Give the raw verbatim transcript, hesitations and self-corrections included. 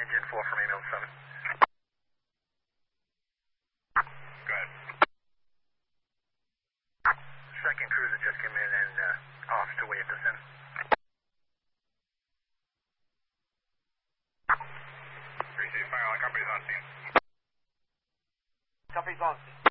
engine four from email seven. Go ahead. Second cruiser just came in and uh, off to wave us in. Receive fire, all companies on scene. Company's on scene.